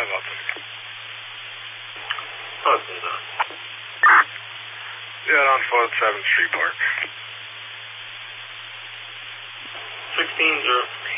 Hudson. Hudson's on. Yeah, on 7th Street Park. 16-0.